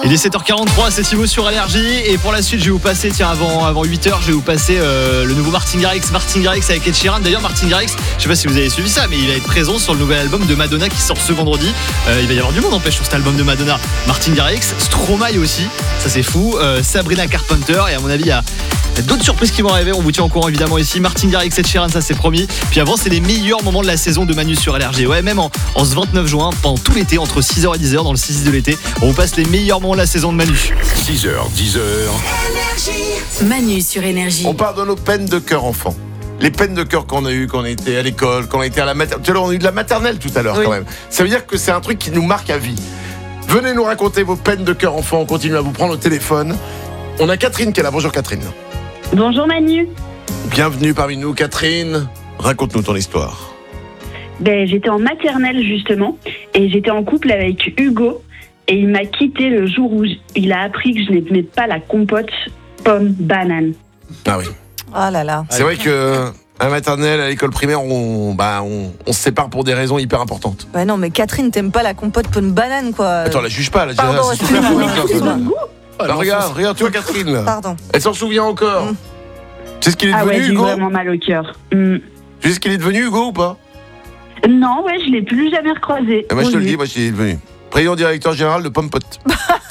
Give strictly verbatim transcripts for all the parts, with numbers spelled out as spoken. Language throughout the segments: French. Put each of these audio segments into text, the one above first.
Il est sept heures quarante-trois, c'est Thibaut sur Énergie. Et pour la suite, je vais vous passer, tiens, avant, avant huit heures, je vais vous passer euh, le nouveau Martin Garrix. Martin Garrix avec Ed Sheeran. D'ailleurs, Martin Garrix, je sais pas si vous avez suivi ça, mais il va être présent sur le nouvel album de Madonna qui sort ce vendredi. Euh, il va y avoir du monde, n'empêche, sur cet album de Madonna. Martin Garrix, Stromae aussi, ça c'est fou. Euh, Sabrina Carpenter, et à mon avis, il y a d'autres surprises qui vont arriver. On vous tient au courant évidemment ici. Martin Garrix, Ed Sheeran, ça c'est promis. Puis avant, c'est les meilleurs moments de la saison de Manu sur L R G. Ouais, même en, en ce vingt-neuf juin, pendant tout l'été, entre six heures et dix heures, dans le six de l'été, on vous passe les meilleurs moments de la saison de Manu. six heures, dix heures. Manu sur Énergie. On parle de nos peines de cœur enfant. Les peines de cœur qu'on a eues quand on était à l'école, quand on était à la maternelle. Tout à l'heure, on a eu de la maternelle tout à l'heure, oui. Quand même. Ça veut dire que c'est un truc qui nous marque à vie. Venez nous raconter vos peines de cœur enfant. On continue à vous prendre au téléphone. On a Catherine qui est là. Bonjour Catherine. Bonjour Manu. Bienvenue parmi nous Catherine. Raconte-nous ton histoire. Ben, j'étais en maternelle justement et j'étais en couple avec Hugo et il m'a quitté le jour où il a appris que je n'aimais pas la compote pomme banane. Ah oui. Oh là là. C'est vrai que à maternelle, à l'école primaire, on, bah, on, on se sépare pour des raisons hyper importantes. Ouais non mais Catherine, t'aimes pas la compote pomme banane quoi. Attends, la juge pas, la Pardon, c'est super excuse-moi. comique, là. Ah, Là, regarde, regarde, tu vois Catherine là. Pardon. Elle s'en souvient encore. Mm. Tu sais ce qu'il est Ah devenu ouais, j'ai Hugo vraiment mal au cœur. Mm. Tu sais ce qu'il est devenu Hugo ou pas? Non, ouais, je l'ai plus jamais recroisé. Et moi je te le Oui. dis, moi je suis devenu président directeur général de Pomme Pote.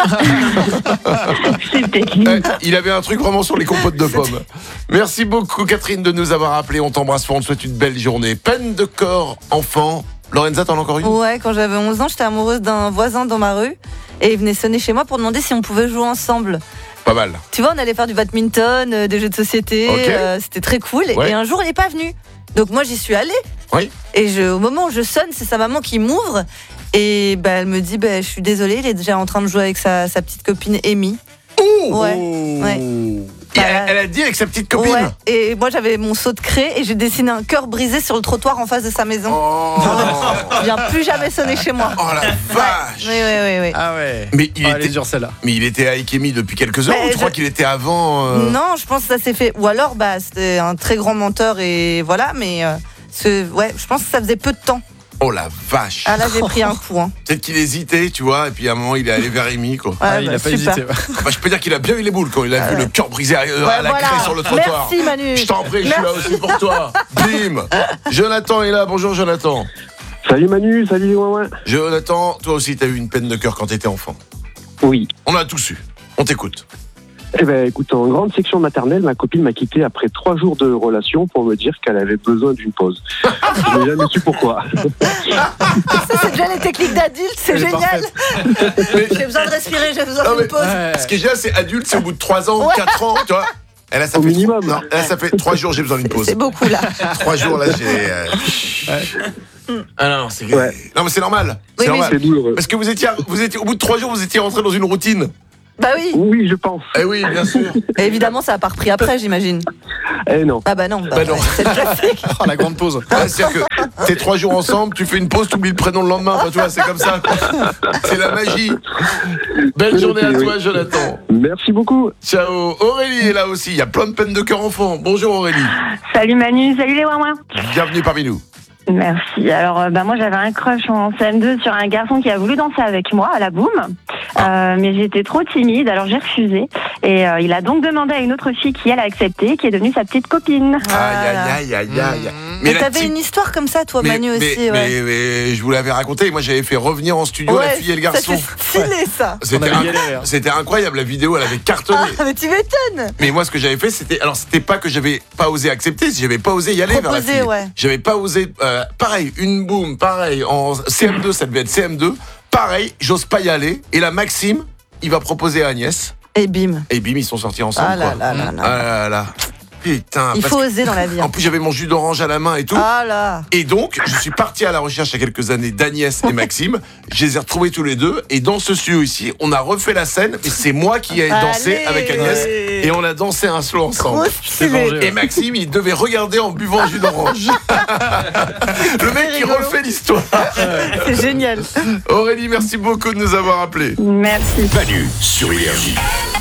C'est technique. Ouais, il avait un truc vraiment sur les compotes de pommes. Merci beaucoup Catherine de nous avoir appelés. On t'embrasse fort, on te souhaite une belle journée. Peine de corps, enfant. Lorenza, t'en as encore une? Ouais, quand j'avais onze ans, j'étais amoureuse d'un voisin dans ma rue et il venait sonner chez moi pour demander si on pouvait jouer ensemble. Pas mal. Tu vois, on allait faire du badminton, euh, des jeux de société, Ok. euh, c'était très cool. Ouais. Et un jour, il n'est pas venu. Donc moi, j'y suis allée. Oui. Et je, au moment où je sonne, c'est sa maman qui m'ouvre. Et bah, elle me dit, bah, je suis désolée, il est déjà en train de jouer avec sa, sa petite copine Amy. Oh Ouais, ouais. Et elle, elle a dit avec sa petite copine. Ouais. Et moi, j'avais mon seau de craie et j'ai dessiné un cœur brisé sur le trottoir en face de sa maison. Oh, Il vient plus jamais sonner chez moi. oh la vache. Oui, oui, oui, oui. Ah ouais. Mais il Ah, était elle est dure celle-là. Mais il était avec Amy depuis quelques heures Mais ou tu je- crois qu'il était avant euh... Non, je pense que ça s'est fait. Ou alors, bah, c'était un très grand menteur et voilà, mais euh, ce- ouais, je pense que ça faisait peu de temps. Oh la vache. Ah là, j'ai pris un coup. Hein. Peut-être qu'il hésitait, tu vois, et puis à un moment il est allé vers Amy quoi. Ouais, Ah, il bah, a pas super. hésité. ouais. Bah, je peux dire qu'il a bien eu les boules quand il a vu le cœur brisé à, euh, Ouais, à la voilà. craie sur le trottoir. Merci Manu. Je t'en prie, je suis là Merci. aussi pour toi. Bim. Jonathan est là, bonjour Jonathan. Salut Manu, salut Ouin. Jonathan, toi aussi t'as eu une peine de cœur quand t'étais enfant. Oui. On a tous eu, on t'écoute. Eh ben, écoute, en grande section maternelle, ma copine m'a quitté après trois jours de relation pour me dire qu'elle avait besoin d'une pause. Je n'ai jamais su pourquoi. Ça, c'est déjà les techniques d'adultes, c'est Elle est génial. Mais- J'ai besoin de respirer, j'ai besoin Non, mais- d'une pause. Ouais. Ce qui est génial, c'est adulte, c'est au bout de trois ans ou Ouais. quatre ans, tu vois. Et là, ça Au fait minimum. Non, là, ça fait trois jours, j'ai besoin d'une pause. C'est beaucoup là. Trois jours, là, j'ai. euh, Ah non, c'est. Ouais. Non, mais c'est normal. Oui, C'est oui. normal. C'est douloureux. Parce que vous étiez, vous étiez, au bout de trois jours, vous étiez rentré dans une routine. Bah oui. Oui, je pense. Eh oui, bien sûr. Et évidemment, ça a pas repris après, j'imagine. Eh non. Ah bah non. Bah, Bah non. ouais, c'est le classique. Oh, la grande pause. Ouais, c'est-à-dire que t'es trois jours ensemble, tu fais une pause, t'oublies le prénom le lendemain. Enfin, tu vois, c'est comme ça. quoi. C'est la magie. Belle journée à toi, Jonathan. Merci beaucoup. Ciao. Aurélie est là aussi. Il y a plein de peines de cœur enfant. Bonjour Aurélie. Salut Manu, salut les ouin. Bienvenue parmi nous. Merci. Alors, euh, bah, moi, j'avais un crush en C M deux sur un garçon qui a voulu danser avec moi à la boum. Euh, mais j'étais trop timide, alors j'ai refusé. Et euh, il a donc demandé à une autre fille qui, elle, a accepté, qui est devenue sa petite copine. Aïe, aïe, aïe, aïe, aïe. Mais la t'avais type- une histoire comme ça, toi, mais, Manu mais- aussi. mais, Ouais. mais je vous l'avais raconté. Moi, j'avais fait revenir en studio la fille et le garçon. Ça, c'est stylé, ça. C'était On avait inc- galéré, hein. c'était incroyable. La vidéo, elle avait cartonné. Ah, mais tu m'étonnes. Mais moi, ce que j'avais fait, c'était. Alors, c'était pas que j'avais pas osé accepter, j'avais pas osé y aller vers la Proposer, fille. ouais. J'avais pas osé. euh, pareil, une boum, pareil. En C M deux, ça devait être C M deux. Pareil, j'ose pas y aller. Et là, Maxime, il va proposer à Agnès. Et bim. Et bim, ils sont sortis ensemble. Ah là quoi. là là là. Ah là là. Putain. Il parce faut que- oser dans la vie. En hein. plus, j'avais mon jus d'orange à la main et tout. Ah là. Et donc, je suis parti à la recherche il y a quelques années d'Agnès et Maxime. Je les ai retrouvés tous les deux. Et dans ce studio ici, on a refait la scène. Et c'est moi qui ai dansé Allez. avec Agnès. Ouais. Et on a dansé un slow ensemble. Trop stylé. vengé. Et Maxime, il devait regarder en buvant un jus d'orange. Le mec qui rigolo. refait l'histoire. C'est génial. Aurélie, merci beaucoup de nous avoir appelés. Merci. Manu sur Énergie.